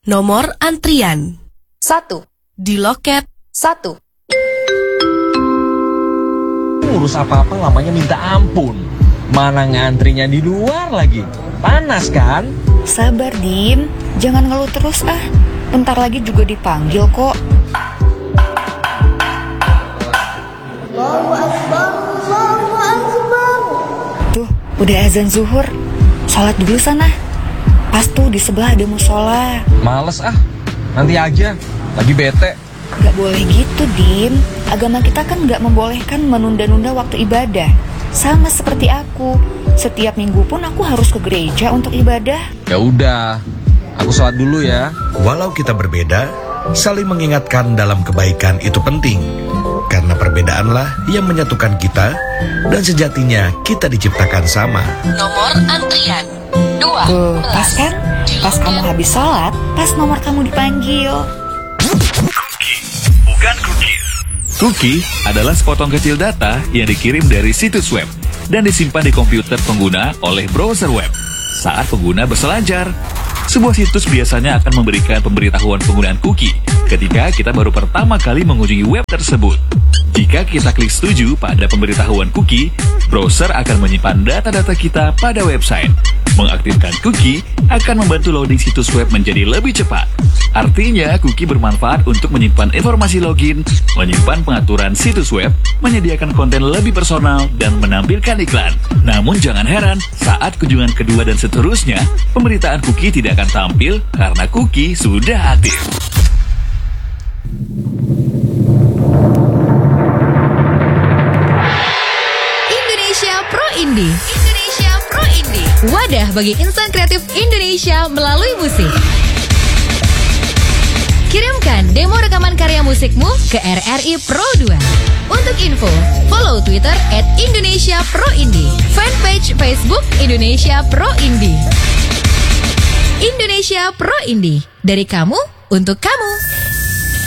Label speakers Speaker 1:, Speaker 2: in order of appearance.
Speaker 1: Nomor antrian
Speaker 2: 1.
Speaker 1: di loket
Speaker 2: 1.
Speaker 3: Urus apa-apa lamanya minta ampun. Mana ngantrinya di luar lagi. Panas kan?
Speaker 4: Sabar, Dim. Jangan ngeluh terus ah. Bentar lagi juga dipanggil kok.
Speaker 5: Allahu Akbar, Allahu Akbar.
Speaker 4: Tuh, udah azan zuhur. Sholat dulu sana. Pas tuh di sebelah ada musola.
Speaker 3: Males ah. Nanti aja. Lagi bete.
Speaker 4: Gak boleh gitu, Dim. Agama kita kan gak membolehkan menunda-nunda waktu ibadah. Sama seperti aku. Setiap minggu pun aku harus ke gereja untuk ibadah.
Speaker 3: Ya udah. Aku sholat dulu ya.
Speaker 6: Walau kita berbeda, saling mengingatkan dalam kebaikan itu penting. Karena perbedaanlah yang menyatukan kita, dan sejatinya kita diciptakan sama.
Speaker 1: Nomor antrian 2.
Speaker 4: Tuh, pas kan? Pas kamu habis sholat, pas nomor kamu dipanggil.
Speaker 7: Bukan cookies. Cookie adalah sepotong kecil data yang dikirim dari situs web dan disimpan di komputer pengguna oleh browser web saat pengguna berselancar. Sebuah situs biasanya akan memberikan pemberitahuan penggunaan cookie ketika kita baru pertama kali mengunjungi web tersebut. Jika kita klik setuju pada pemberitahuan cookie, browser akan menyimpan data-data kita pada website. Mengaktifkan cookie akan membantu loading situs web menjadi lebih cepat. Artinya, cookie bermanfaat untuk menyimpan informasi login, menyimpan pengaturan situs web, menyediakan konten lebih personal, dan menampilkan iklan. Namun jangan heran, saat kunjungan kedua dan seterusnya, pemberitaan cookie tidak akan tampil karena cookie sudah aktif.
Speaker 8: Indonesia Pro Indie. Indonesia Pro Indie. Wadah bagi insan kreatif Indonesia melalui musik. Kirimkan demo rekaman karya musikmu ke RRI Pro 2. Untuk info, follow Twitter @IndonesiaProIndie, fanpage Facebook Indonesia Pro Indie. Indonesia Pro Indie, dari kamu untuk kamu.